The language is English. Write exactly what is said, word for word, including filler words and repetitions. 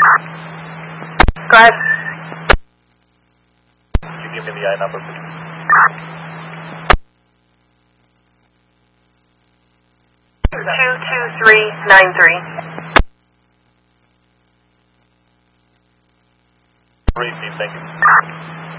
Go ahead. Can you give me the I number, please? two two three nine three. Receive, thank you.